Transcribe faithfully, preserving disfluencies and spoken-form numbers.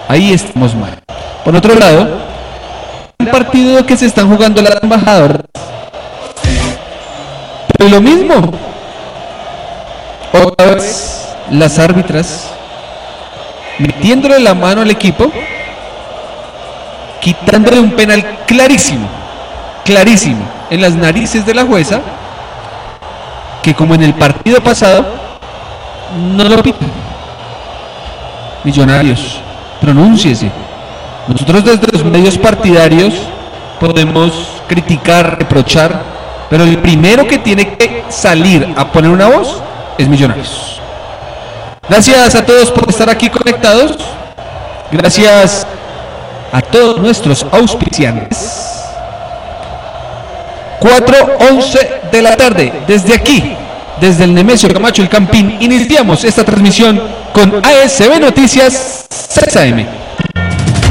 Ahí estamos mal. Por otro lado, un partido que se están jugando las embajadoras. Pero lo mismo. Otra vez las árbitras metiéndole la mano al equipo, quitándole un penal clarísimo, clarísimo, en las narices de la jueza, que como en el partido pasado, no lo pitan. Millonarios, pronúnciese. Nosotros desde los medios partidarios podemos criticar, reprochar, pero el primero que tiene que salir a poner una voz es Millonarios. Gracias a todos por estar aquí conectados. Gracias a todos nuestros auspiciantes. cuatro once de la tarde, desde aquí, desde el Nemesio Camacho El Campín, iniciamos esta transmisión con A S B Noticias seis A M.